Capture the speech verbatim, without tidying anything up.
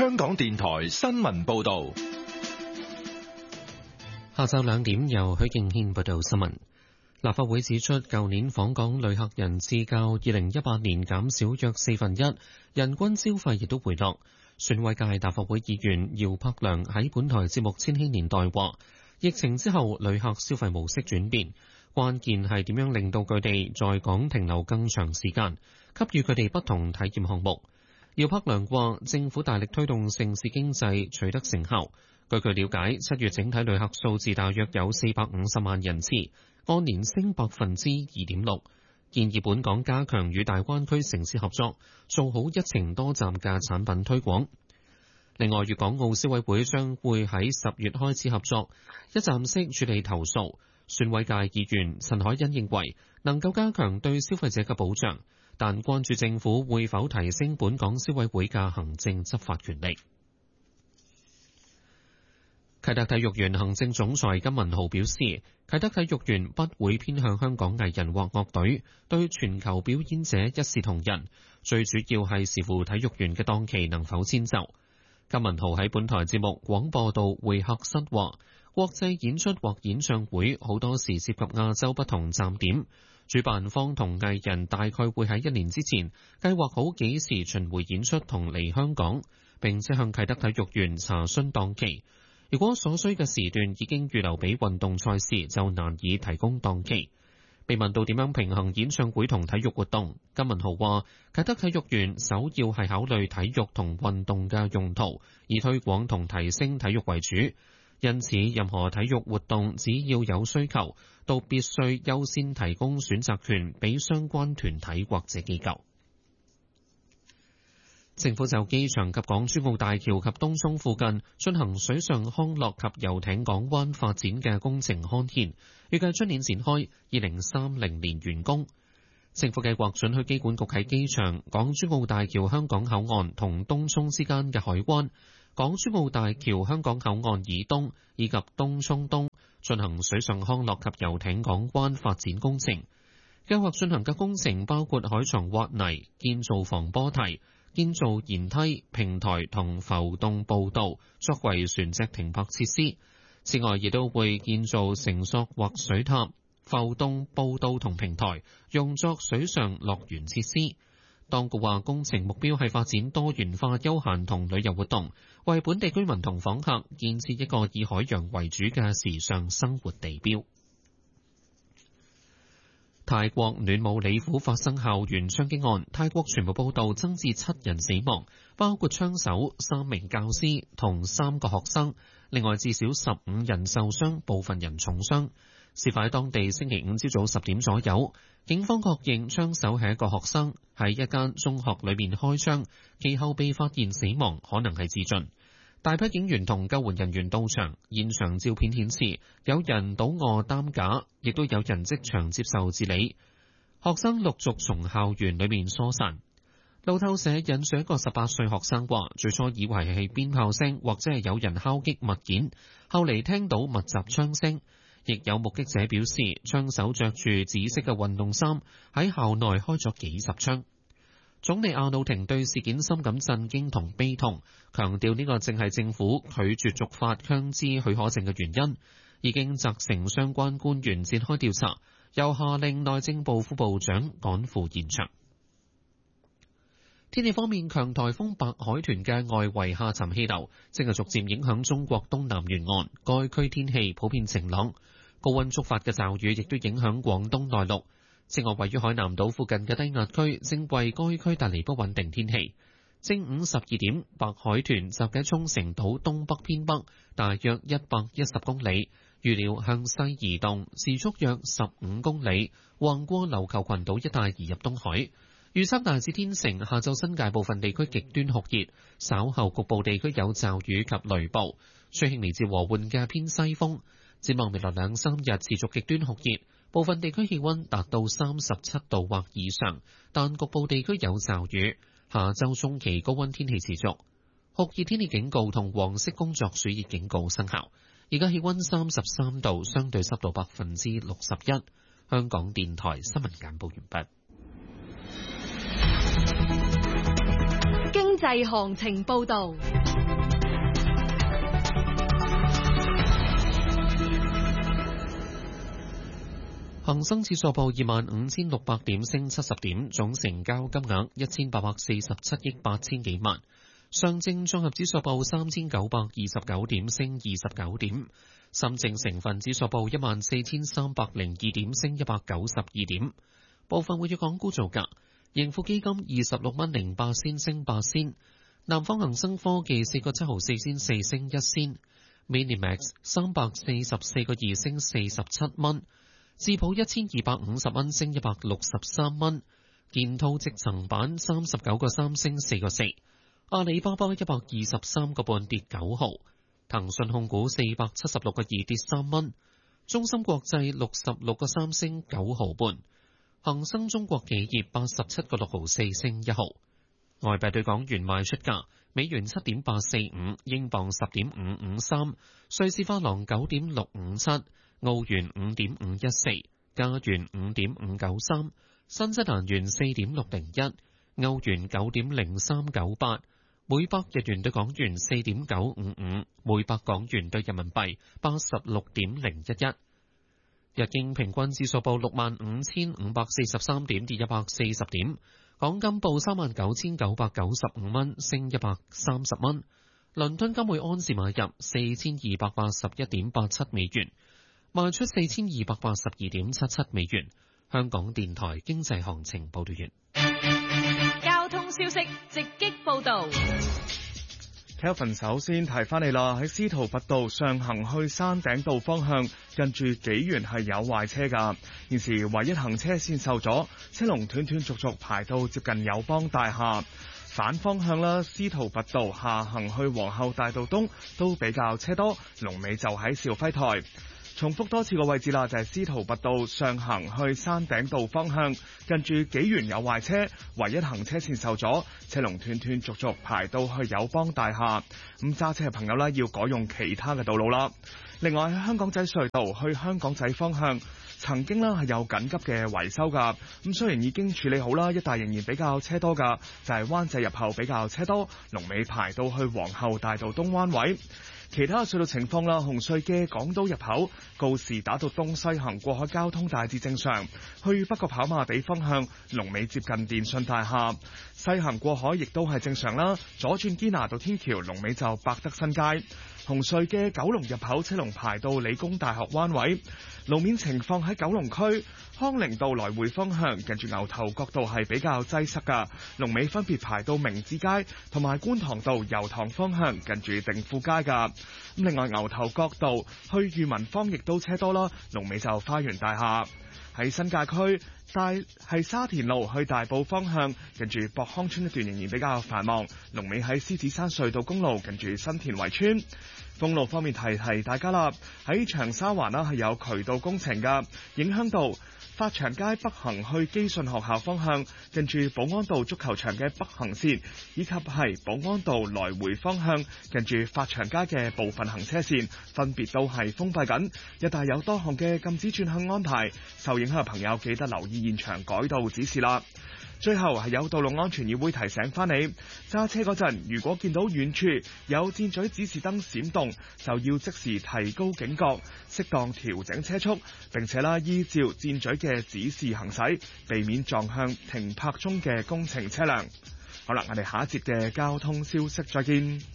香港電台新聞報道。 下晝兩點由許敬軒報道新聞。立法會指出，舊年訪港旅客人次較二零一八年減少約四分一，人均消費亦都回落。選委界立法會議員姚柏良喺本台節目《千禧年代》話，疫情之後旅客消費模式轉變，關鍵係點樣令到佢哋在港停留更長時間，給予佢哋不同體驗項目。姚柏良話，政府大力推動城市經濟取得成效。據佢了解，七月整體旅客數字大約有四百五十萬人次，按年升百分之二點六。建議本港加強與大灣區城市合作，做好一程多站嘅產品推廣。另外，粵港澳消委會將會喺十月開始合作，一站式處理投訴。選委界議員陳海欣認為能夠加強對消費者嘅保障，但關注政府會否提升本港消委會嘅行政執法權力。啟德體育園行政總裁金文豪表示，啟德體育園不會偏向香港藝人或樂隊，對全球表演者一視同仁，最主要係視乎體育園嘅檔期能否遷就。金文豪喺本台節目廣播道會客室話，國際演出或演唱會好多時涉及亞洲不同站點，主辦方同藝人大概會喺一年之前計劃好幾時巡迴演出同嚟香港，並且向啟德體育園查詢檔期。如果所需嘅時段已經預留俾運動賽事，就難以提供檔期。被問到點樣平衡演唱會同體育活動，金文豪話：啟德體育園首要係考慮體育同運動嘅用途，以推廣同提升體育為主。因此，任何體育活動只要有需求，都必須優先提供選擇權俾相關團體或者機構。政府就機場及港珠澳大橋及東涌附近進行水上康樂及遊艇港灣發展嘅工程刊憲，預計出年展開，二零三零年完工。政府計劃准許機管局喺機場、港珠澳大橋香港口岸同東涌之間嘅海灣、港珠澳大橋香港口岸以東以及東涌東進行水上康樂及遊艇港灣發展工程。計劃進行嘅工程包括海床挖泥、建造防波堤、建造舷梯、平台同浮動步道，作為船隻停泊設施。此外，亦都會建造繩索或水塔、浮動步道同平台，用作水上樂園設施。當局話，工程目標係發展多元化休閒同旅遊活動，為本地居民同訪客建設一個以海洋為主嘅時尚生活地標。泰國暖武里府發生校園槍擊案，泰國傳媒報道增至七人死亡，包括槍手、三名教師同三個學生，另外至少十五人受傷，部分人重傷。事發喺當地星期五朝早十點左右，警方確認槍手係一個學生，喺一間中學裏面開槍，其後被發現死亡，可能係自盡。大批警員同救援人員到場，現場照片顯示有人倒卧擔架，亦都有人即場接受治理。學生陸續從校園裏面疏散。路透社引述一個十八歲學生話，最初以為係鞭炮聲或者係有人敲擊物件，後嚟聽到密集槍聲。亦有目擊者表示，槍手着住紫色嘅運動衫，喺校內開咗幾十槍。總理阿努廷對事件深感震驚同悲痛，強調呢個正係政府拒絕續發槍支許可證嘅原因，已經責成相關官員展開調查，又下令內政部副部長趕赴現場。天氣方面，強颱風白海豚嘅外圍下沉氣流正係逐漸影響中國東南沿岸，該區天氣普遍晴朗，高溫觸發嘅驟雨亦都影響廣東內陸。此外，位於海南島附近嘅低壓區正為該區帶嚟不穩定天氣。正午十二點，白海豚集喺沖繩島東北偏北，大約一百一十公里，預料向西移動，時速約十五公里，橫過琉球群島一帶移入東海。預測大致天晴，下晝新界部分地區極端酷熱，稍後局部地區有驟雨及雷暴，吹輕微至和緩嘅偏西風。展望未來兩三日持續極端酷熱，部分地區氣溫達到三十七度或以上，但局部地區有驟雨。下周中期高溫天氣持續，酷熱天氣警告同黃色工作暑熱警告生效。而家氣溫三十三度，相對濕度百分之六十一。香港電台新聞簡報完畢。 經濟行情報道。 恒生指數報二萬五千六百點，升七十點，總成交金額一千八百四十七億八千幾萬。上證綜合指數報三千九百二十九點，升二十九點。深證成分指數報一萬四千三百零二點，升一百九十二點。部分活躍港股造價，盈富基金二十六蚊零八仙升八仙，南方恒生科技四個七毫四仙四升一仙，Minimax 三百四十四個二升四十七蚊，智普一千二百五十蚊升一百六十三蚊，建滔積層板三十九個三升四個四，阿里巴巴一百二十三個半跌九毫。騰訊控股四百七十六個二跌三蚊，中芯國際六十六個三升九毫半，恒生中國企業八十七個六毫四升一毫。外幣對港元賣出價：美元七點八四五，英鎊十點五五三，瑞士法郎九點六五七，澳元五點五一四，加元五點五九三，新西蘭元四點六零一，歐元九點零三九八。每百日元對港元四點九五五，每百港元對人民幣八十六點零一一。日經平均指數報六萬五千五百四十三點，跌一百四十點。港金報三萬九千九百九十五蚊，升一百三十蚊。倫敦金每安士買入四千二百八十一點八七美元，賣出四千二百八十二點七七美元。香港電台經濟行情報道完。 交通消息直擊報道。 Kelvin 首先提翻你啦，喺司徒拔道上行去山頂道方向，近住紀元係有壞車噶，現時唯一行車線受阻，車龍斷斷續續排到接近友邦大廈。反方向啦，司徒拔道下行去皇后大道東都比較車多，龍尾就喺肇輝台。重複多次個位置啦，就係司徒拔道上行去山頂道方向，近住紀元有壞車，唯一行車線受阻，車龍斷斷續續排到去友邦大廈。咁揸車嘅朋友呢，要改用其他嘅道路啦。另外喺香港仔隧道去香港仔方向，曾經呢係有緊急嘅維修噶，咁雖然已經處理好啦，一帶仍然比較車多噶，就係灣仔入口比較車多，龍尾排到去皇后大道東彎位。其他隧道情況啦，紅隧嘅港島入口告士打道東西行過海交通大致正常，去北角跑馬地方向龍尾接近電訊大廈，西行過海亦都係正常啦。左轉堅拿道天橋龍尾就百德新街，紅隧嘅九龍入口車龍排到理工大學灣位。路面情況喺九龍區康寧道來回方向，近住牛頭角道係比較擠塞噶，龍尾分別排到明治街同埋觀塘道油塘方向，近住定富街噶。咁另外牛頭角道去裕民坊亦都車多啦，龍尾就花園大廈。喺新界區大係沙田路去大埔方向，近住博康村一段仍然比較繁忙，龍尾喺獅子山隧道公路近住新田圍村。封路方面提提大家啦，喺長沙灣啦係有渠道工程噶，影響到發祥街北行去基信學校方向，近住保安道足球場嘅北行線，以及係保安道來回方向，近住發祥街嘅部分行車線，分別都係封閉緊，一帶有多項嘅禁止轉向安排，受影響嘅朋友記得留意現場改道指示啦。最後係有道路安全議會提醒翻你，揸車嗰陣如果見到遠處有箭嘴指示燈閃動，就要即時提高警覺，適當調整車速，並且啦依照箭嘴嘅指示行駛，避免撞向停泊中嘅工程車輛。好啦，我哋下一節嘅交通消息再見。